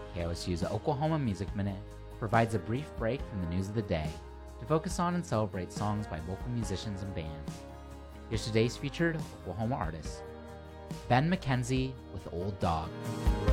KOSU's Oklahoma Music Minute provides a brief break from the news of the day to focus on and celebrate songs by local musicians and bands. Here's today's featured Oklahoma artist, Ben McKenzie with Old Dog.